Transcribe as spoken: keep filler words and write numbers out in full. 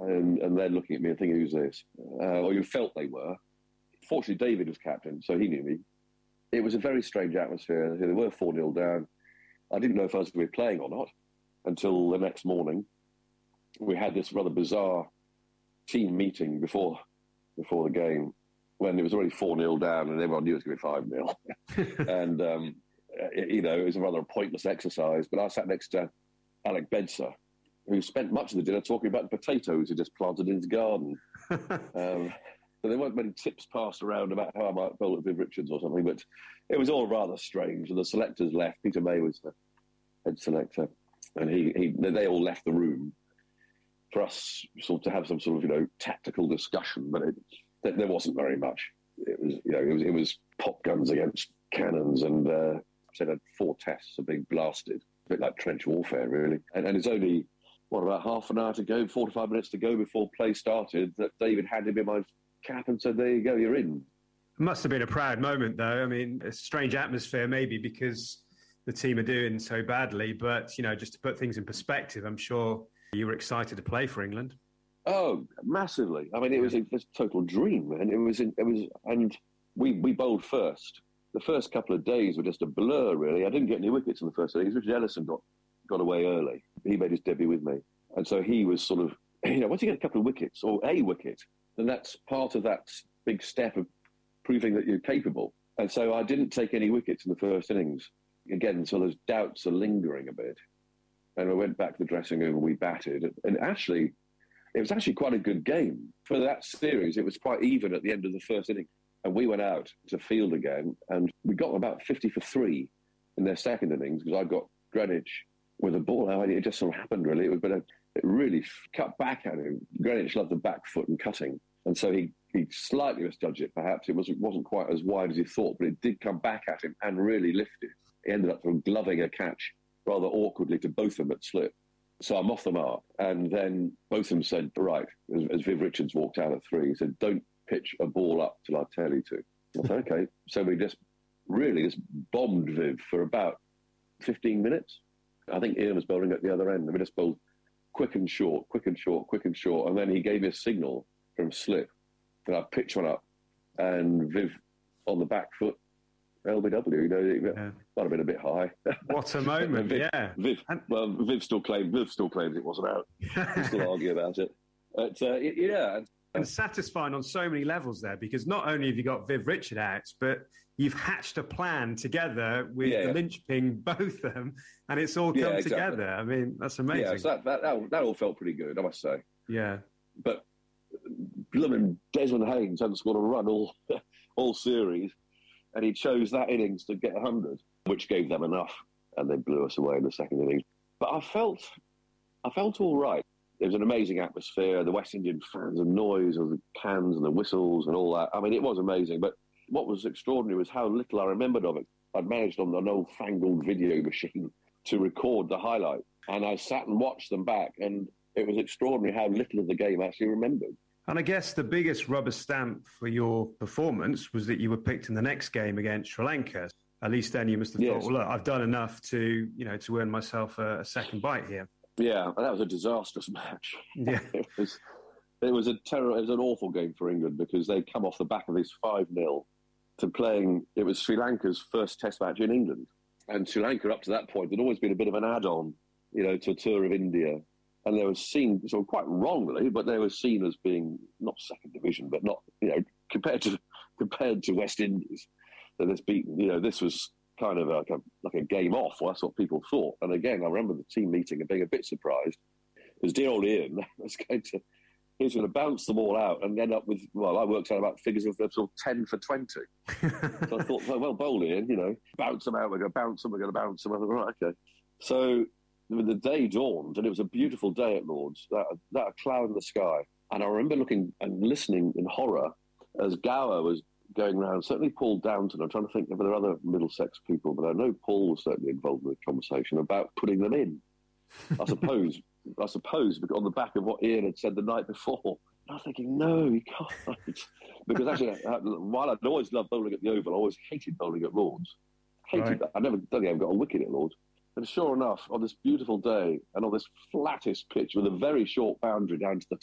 And, and they're looking at me and thinking, who's this? Uh, or you felt they were. Fortunately, David was captain, so he knew me. It was a very strange atmosphere. They were four nil down. I didn't know if I was going to be playing or not until the next morning. We had this rather bizarre team meeting before before the game when it was already four nil down and everyone knew it was going to be five nil. and, um, it, you know, it was a rather pointless exercise. But I sat next to Alec Bedser, who spent much of the dinner talking about the potatoes he just planted in his garden. um, so there weren't many tips passed around about how I might bowl at Viv Richards or something, but it was all rather strange. And the selectors left. Peter May was the head selector, and he, he they all left the room for us sort of to have some sort of, you know, tactical discussion, but it, there wasn't very much. It was, you know, it was, it was pop guns against cannons, and uh, said had four tests of being blasted, a bit like trench warfare, really. And, and it's only, what, about half an hour to go, forty-five minutes to go before play started, that David handed me my cap and said, there you go, you're in. It must have been a proud moment, though. I mean, a strange atmosphere, maybe because the team are doing so badly, but, you know, just to put things in perspective, I'm sure you were excited to play for England. Oh, massively. I mean, it was a, it was a total dream, and it was, it was, and we, we bowled first. The first couple of days were just a blur, really. I didn't get any wickets in the first innings. Richard Ellison got, got away early. He made his debut with me. And so he was sort of, you know, once you get a couple of wickets, or a wicket, then that's part of that big step of proving that you're capable. And so I didn't take any wickets in the first innings. Again, so those doubts are lingering a bit. And I went back to the dressing room and we batted. And actually, it was actually quite a good game. For that series, it was quite even at the end of the first inning. And we went out to field again, and we got about fifty for three in their second innings, because I got Greenwich with a ball. I mean, it just sort of happened, really. It was, but it really cut back at him. Greenwich loved the back foot and cutting. And so he, he slightly misjudged it, perhaps. It wasn't, wasn't quite as wide as he thought, but it did come back at him and really lifted. He ended up sort of gloving a catch rather awkwardly to Botham at slip. So I'm off the mark. And then Botham said, right, as, as Viv Richards walked out at three, he said, don't pitch a ball up till I tell you to. I said, okay. So we just really just bombed Viv for about fifteen minutes. I think Ian was bowling at the other end. And we just bowled quick and short, quick and short, quick and short. And then he gave me a signal from slip. And I pitched one up. And Viv on the back foot, L B W, you know, yeah. Might have been a bit high. What a moment, Viv, yeah. Viv, well, Viv still claims Viv still claims it wasn't out. We still argue about it. But uh, yeah, and satisfying on so many levels there, because not only have you got Viv Richard out, but you've hatched a plan together with yeah, the yeah. linchpin Botham, and it's all come yeah, exactly. together. I mean, that's amazing. Yeah, so that, that, that, that all felt pretty good, I must say. Yeah. But blooming Desmond Haynes hadn't scored a run all all series, and he chose that innings to get one hundred, which gave them enough, and they blew us away in the second innings. But I felt, I felt all right. It was an amazing atmosphere, the West Indian fans, the noise of the cans and the whistles and all that. I mean, it was amazing. But what was extraordinary was how little I remembered of it. I'd managed on an old-fangled video machine to record the highlights, and I sat and watched them back, and it was extraordinary how little of the game I actually remembered. And I guess the biggest rubber stamp for your performance was that you were picked in the next game against Sri Lanka. At least then you must have yes. thought, well, look, I've done enough to, you know, to earn myself a, a second bite here. Yeah, and that was a disastrous match. Yeah. it was it was a terror, it was an awful game for England, because they'd come off the back of this five nil to playing, it was Sri Lanka's first test match in England. And Sri Lanka, up to that point, had always been a bit of an add-on, you know, to a tour of India. And they were seen, so quite wrongly, but they were seen as being not second division, but not, you know, compared to compared to West Indies, that this beaten, you know, this was kind of like a like a game off. Well, that's what people thought. And again, I remember the team meeting and being a bit surprised, because dear old Ian was going to, he was going to bounce them all out and end up with, well, I worked out about figures of sort of ten for twenty. So I thought, well, well bowl Ian, you know, bounce them out, we're going to bounce them, we're going to bounce them. I thought, right, okay. So the day dawned, and it was a beautiful day at Lord's, that, that cloud in the sky. And I remember looking and listening in horror as Gower was going around, certainly Paul Downton. I'm trying to think if there are other Middlesex people, but I know Paul was certainly involved in the conversation about putting them in. I suppose, I suppose, on the back of what Ian had said the night before. And I was thinking, no, you can't. Because actually, while I'd always loved bowling at the Oval, I always hated bowling at Lord's. Hated right. that. I never, don't think I ever got a wicket at Lord's. And sure enough, on this beautiful day and on this flattest pitch with a very short boundary down to the